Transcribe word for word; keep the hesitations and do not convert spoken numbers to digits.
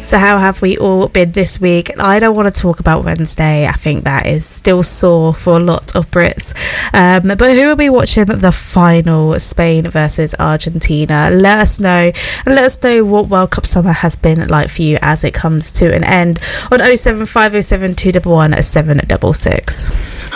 So how have we all been this week? I don't want to talk about Wednesday. I think that is still sore for a lot of Brits. Um, but who will be watching the final, Spain versus Argentina? Let us know, and let us know what World Cup summer has been like for you as it comes to an end on oh seven five oh seven two one one seven six six.